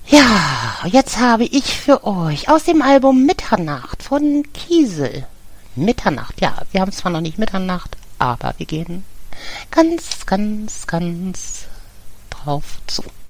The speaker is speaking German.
Ja, jetzt habe ich für euch aus dem Album Mitternacht von Kiesel. Mitternacht, ja, wir haben zwar noch nicht Mitternacht, aber wir gehen ganz drauf zu.